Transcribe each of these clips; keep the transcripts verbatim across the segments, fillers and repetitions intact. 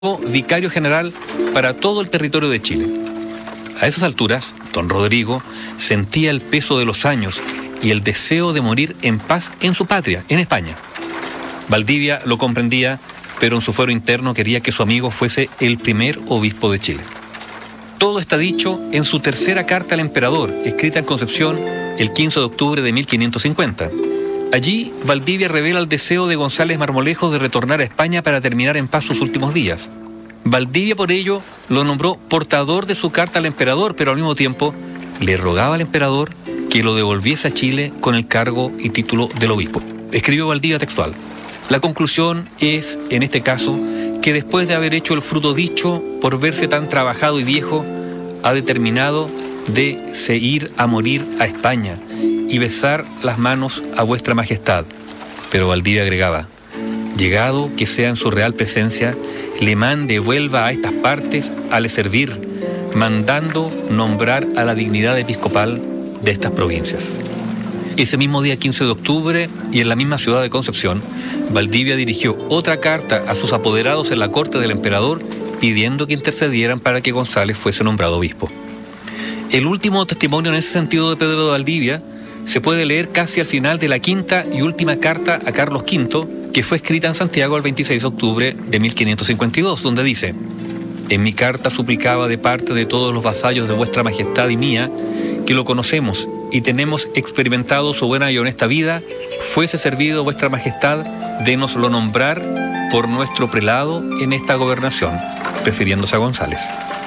vicario general para todo el territorio de Chile. A esas alturas, don Rodrigo sentía el peso de los años y el deseo de morir en paz en su patria, en España. Valdivia lo comprendía, pero en su fuero interno quería que su amigo fuese el primer obispo de Chile. Todo está dicho en su tercera carta al emperador, escrita en Concepción el quince de octubre de mil quinientos cincuenta. Allí, Valdivia revela el deseo de González Marmolejo de retornar a España para terminar en paz sus últimos días. Valdivia, por ello, lo nombró portador de su carta al emperador, pero al mismo tiempo le rogaba al emperador que lo devolviese a Chile con el cargo y título del obispo. Escribió Valdivia textual: la conclusión es, en este caso, que después de haber hecho el fruto dicho, por verse tan trabajado y viejo, ha determinado de se ir a morir a España y besar las manos a vuestra majestad. Pero Valdivia agregaba: llegado que sea en su real presencia, le mande vuelva a estas partes a le servir, mandando nombrar a la dignidad episcopal de estas provincias. Ese mismo día quince de octubre, y en la misma ciudad de Concepción, Valdivia dirigió otra carta a sus apoderados en la corte del emperador pidiendo que intercedieran para que González fuese nombrado obispo. El último testimonio en ese sentido de Pedro de Valdivia se puede leer casi al final de la quinta y última carta a Carlos quinto, que fue escrita en Santiago el veintiséis de octubre de mil quinientos cincuenta y dos, donde dice: en mi carta suplicaba de parte de todos los vasallos de vuestra majestad y mía, que lo conocemos y tenemos experimentado su buena y honesta vida, fuese servido vuestra majestad de nos lo nombrar por nuestro prelado en esta gobernación, refiriéndose a González.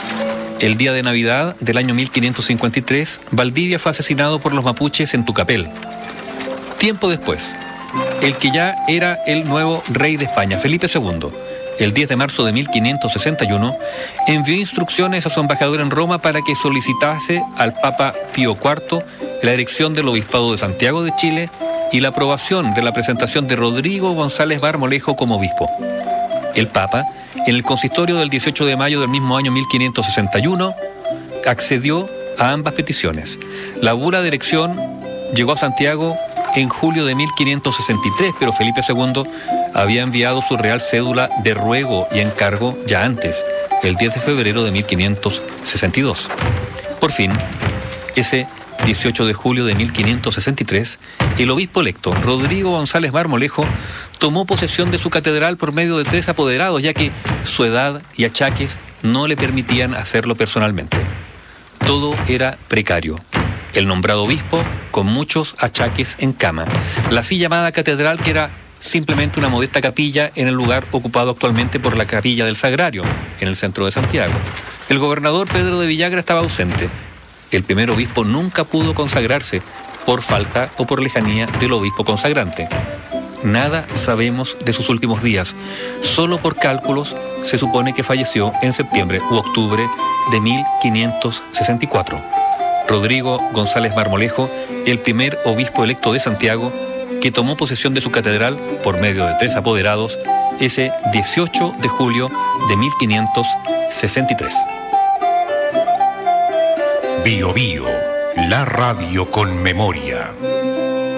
El día de Navidad del año mil quinientos cincuenta y tres, Valdivia fue asesinado por los mapuches en Tucapel. Tiempo después, el que ya era el nuevo rey de España, Felipe segundo, el diez de marzo de mil quinientos sesenta y uno, envió instrucciones a su embajador en Roma para que solicitase al Papa Pío cuarto la erección del Obispado de Santiago de Chile y la aprobación de la presentación de Rodrigo González Marmolejo como obispo. El Papa, en el consistorio del dieciocho de mayo del mismo año mil quinientos sesenta y uno, accedió a ambas peticiones. La bula de erección llegó a Santiago en julio de mil quinientos sesenta y tres, pero Felipe segundo había enviado su real cédula de ruego y encargo ya antes, el diez de febrero de mil quinientos sesenta y dos. Por fin, ese dieciocho de julio de mil quinientos sesenta y tres, el obispo electo, Rodrigo González Marmolejo, tomó posesión de su catedral por medio de tres apoderados, ya que su edad y achaques no le permitían hacerlo personalmente. Todo era precario. El nombrado obispo con muchos achaques en cama. La así llamada catedral, que era simplemente una modesta capilla en el lugar ocupado actualmente por la Capilla del Sagrario, en el centro de Santiago. El gobernador Pedro de Villagra estaba ausente. El primer obispo nunca pudo consagrarse por falta o por lejanía del obispo consagrante. Nada sabemos de sus últimos días. Solo por cálculos se supone que falleció en septiembre u octubre de mil quinientos sesenta y cuatro. Rodrigo González Marmolejo, el primer obispo electo de Santiago, que tomó posesión de su catedral por medio de tres apoderados ese dieciocho de julio de mil quinientos sesenta y tres. Bio Bio, la radio con memoria.